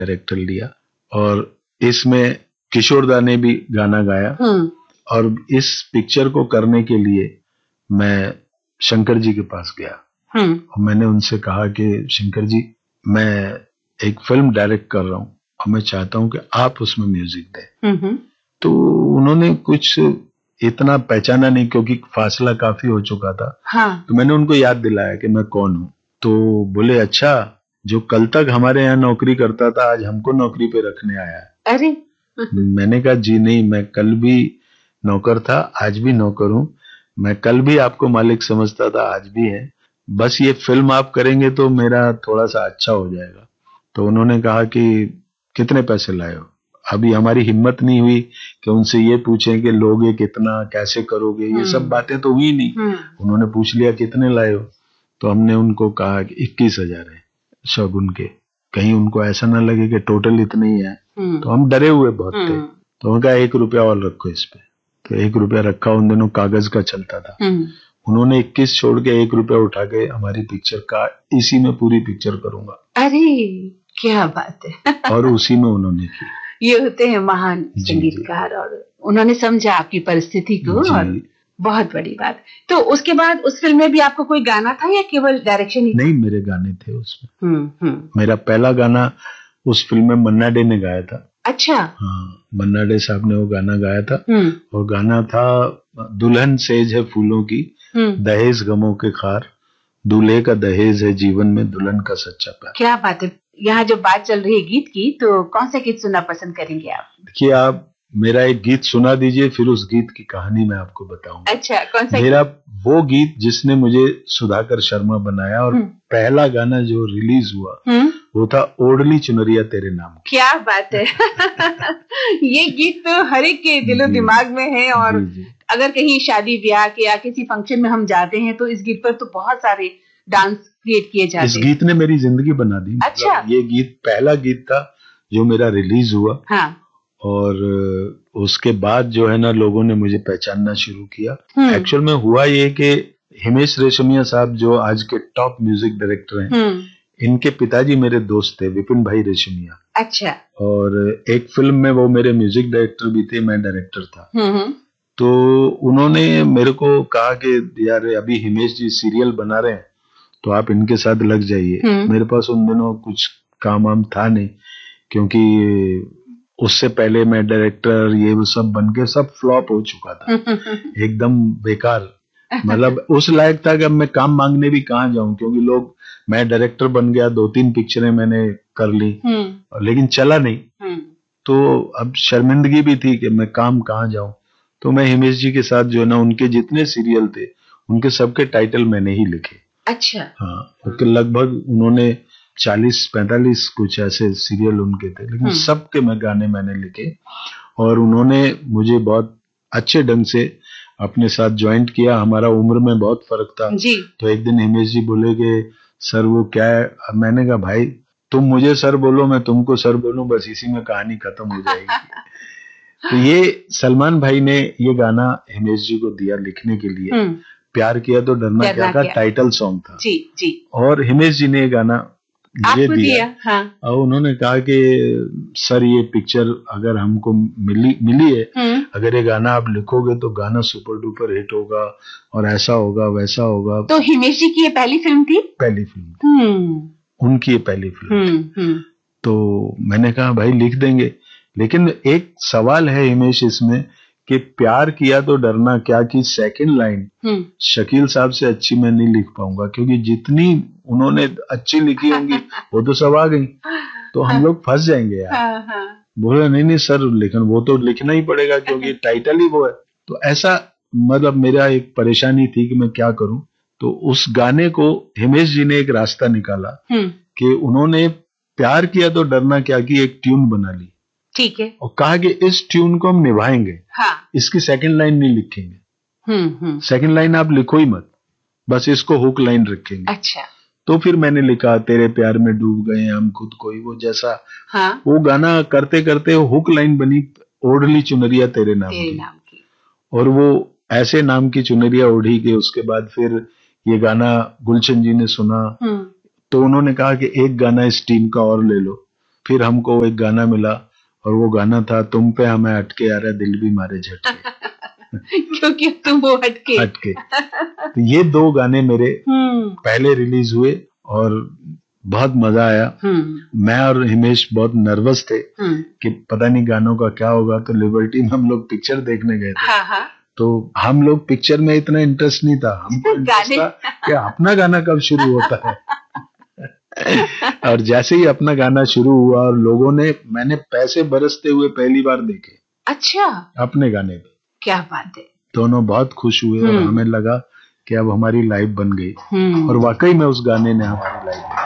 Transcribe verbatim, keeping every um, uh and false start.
Director लिया और इसमें किशोर दा ने भी गाना गाया। और इस पिक्चर को करने के लिए मैं शंकर जी के पास गया और मैंने उनसे कहा कि शंकर जी, मैं एक फिल्म डायरेक्ट कर रहा हूँ और मैं चाहता हूँ कि आप उसमें म्यूजिक दें। तो उन्होंने कुछ इतना पहचाना नहीं क्योंकि फासला काफी हो चुका था। हाँ। तो मैंने उनको याद दिलाया कि मैं कौन हूँ। तो बोले, अच्छा, जो कल तक हमारे यहाँ नौकरी करता था आज हमको नौकरी पे रखने आया है। अरे मैंने कहा, जी नहीं, मैं कल भी नौकर था, आज भी नौकर हूँ। मैं कल भी आपको मालिक समझता था, आज भी है। बस ये फिल्म आप करेंगे तो मेरा थोड़ा सा अच्छा हो जाएगा। तो उन्होंने कहा कि कितने पैसे लाए हो? अभी हमारी हिम्मत नहीं हुई कि उनसे ये पूछें कि लोगे कितना, कैसे करोगे, ये सब बातें तो हुई नहीं। उन्होंने पूछ लिया कितने लाए हो, तो हमने उनको कहा कि इक्कीस हजार है शगुन के, कहीं उनको ऐसा ना लगे कि टोटल इतने ही है। तो हम डरे हुए बहुत थे। तो उन्होंने कहा एक रुपया और रखो इस पे। तो एक रुपया रखा, उन दिनों कागज का चलता था। उन्होंने इक्कीस छोड़ के एक रुपया उठा के हमारी पिक्चर का, इसी में पूरी पिक्चर करूंगा। अरे क्या बात है। और उसी में उन्होंने की। ये होते हैं महान संगीतकार और उन्होंने समझा आपकी परिस्थिति को और बहुत बड़ी बात। तो उसके बाद उस फिल्म में भी आपको कोई गाना था या केवल डायरेक्शन ही? नहीं, मेरे गाने थे उसमें। हम्म हम्म मेरा पहला गाना उस फिल्म में मन्ना डे ने गाया था। अच्छा। हाँ, मन्ना डे साहब ने वो गाना गाया था और गाना था दुल्हन सेज है फूलों की, दहेज गमों के खार, दूल्हे का दहेज है जीवन में, दुल्हन का सच्चा प्यार। क्या बात है। यहाँ जो बात चल रही है गीत की, तो कौन सा गीत सुनना पसंद करेंगे आप? देखिए, आप मेरा एक गीत सुना दीजिए, फिर उस गीत की कहानी मैं आपको बताऊंगा। अच्छा, कौन सा? मेरा वो गीत जिसने मुझे सुधाकर शर्मा बनाया और पहला गाना जो रिलीज हुआ वो था ओढ़ली चुनरिया तेरे नाम। क्या बात है। ये गीत तो हर एक के दिलो दिमाग में है और जी, जी। अगर कहीं शादी ब्याह के या किसी फंक्शन में हम जाते हैं तो इस गीत पर तो बहुत सारे डांस क्रिएट किए जाते हैं। इस गीत ने मेरी जिंदगी बना दी। अच्छा। ये गीत पहला गीत था जो मेरा रिलीज हुआ। हाँ। और उसके बाद जो है ना, लोगों ने मुझे पहचानना शुरू किया। एक्चुअल में हुआ ये कि हिमेश रेशमिया साहब जो आज के टॉप म्यूजिक डायरेक्टर हैं, इनके पिताजी मेरे दोस्त थे, विपिन भाई रेशमिया। अच्छा। और एक फिल्म में वो मेरे म्यूजिक डायरेक्टर भी थे, मैं डायरेक्टर था। तो उन्होंने मेरे को कहा कि यार अभी हिमेश जी सीरियल बना रहे हैं तो आप इनके साथ लग जाइए। मेरे पास उन दिनों कुछ काम वाम था नहीं, क्योंकि उससे पहले मैं डायरेक्टर ये वो सब बन के सब फ्लॉप हो चुका था। एकदम बेकार, मतलब उस लायक था कि अब मैं काम मांगने भी कहाँ जाऊं, क्योंकि लोग, मैं डायरेक्टर बन गया, दो तीन पिक्चरें मैंने कर ली लेकिन चला नहीं। तो अब शर्मिंदगी भी थी कि मैं काम कहाँ जाऊं। तो मैं हिमेश जी के साथ जो है ना, उनके जितने सीरियल थे उनके सबके टाइटल मैंने ही लिखे। अच्छा। हाँ, तो लगभग उन्होंने चालीस पैंतालीस कुछ ऐसे सीरियल उनके थे, लेकिन सबके मैं गाने मैंने लिखे और उन्होंने मुझे बहुत अच्छे ढंग से अपने साथ ज्वाइंट किया। हमारा उम्र में बहुत फर्क था जी। तो एक दिन हिमेश जी बोले कि सर वो क्या है? मैंने कहा भाई तुम मुझे सर बोलो, मैं तुमको सर बोलूं, बस इसी में कहानी खत्म हो जाएगी। तो ये सलमान भाई ने ये गाना हिमेश जी को दिया लिखने के लिए। प्यार किया तो डरना क्या का टाइटल सॉन्ग था जी जी। और हिमेश जी ने ये गाना मुझे दिया, दिया हाँ। और उन्होंने कहा कि सर ये पिक्चर अगर हमको मिली मिली है, अगर ये गाना आप लिखोगे तो गाना सुपर डुपर हिट होगा और ऐसा होगा वैसा होगा। तो हिमेश जी की ये पहली फिल्म थी? पहली फिल्म थी। उनकी ये पहली फिल्म थी। तो मैंने कहा भाई लिख देंगे, लेकिन एक सवाल है हिमेश इसमें कि प्यार किया तो डरना क्या की सेकंड लाइन शकील साहब से अच्छी मैं नहीं लिख पाऊंगा, क्योंकि जितनी उन्होंने अच्छी लिखी होंगी वो तो सब आ गई, तो हम लोग फंस जाएंगे यार। बोले नहीं नहीं सर, लेकिन वो तो लिखना ही पड़ेगा क्योंकि टाइटल ही वो है। तो ऐसा मतलब मेरा एक परेशानी थी कि मैं क्या करूं। तो उस गाने को हिमेश जी ने एक रास्ता निकाला कि उन्होंने प्यार किया तो डरना क्या की एक ट्यून बना ली। ठीक है। और कहा कि इस ट्यून को हम निभाएंगे। हाँ। इसकी सेकंड लाइन नहीं लिखेंगे। हम्म सेकंड लाइन आप लिखो ही मत, बस इसको हुक लाइन रखेंगे। अच्छा। तो फिर मैंने लिखा तेरे प्यार में डूब गए हम खुद कोई वो जैसा। हाँ। वो गाना करते करते हुक लाइन बनी ओढ़ली चुनरिया तेरे नाम तेरे की, नाम की। और वो ऐसे नाम की चुनरिया ओढ़ी के उसके बाद फिर ये गाना गुलशन जी ने सुना तो उन्होंने कहा कि एक गाना इस टीम का और ले लो। फिर हमको एक गाना मिला और वो गाना था तुम पे हमें अटके आ रहा दिल भी मारे झटके क्योंकि तुम वो हटके हटके तो ये दो गाने मेरे पहले रिलीज हुए और बहुत मजा आया। मैं और हिमेश बहुत नर्वस थे कि पता नहीं गानों का क्या होगा, तो लिबर्टी में हम लोग पिक्चर देखने गए थे। हाँ हाँ। तो हम लोग पिक्चर में इतना इंटरेस्ट नहीं था, हमको इंटरेस्ट था कि अपना गाना कब शुरू होता है। और जैसे ही अपना गाना शुरू हुआ और लोगों ने, मैंने पैसे बरसते हुए पहली बार देखे। अच्छा। अपने गाने पे। क्या बात है। दोनों बहुत खुश हुए और हमें लगा कि अब हमारी लाइफ बन गई और वाकई में उस गाने ने हमारी लाइफ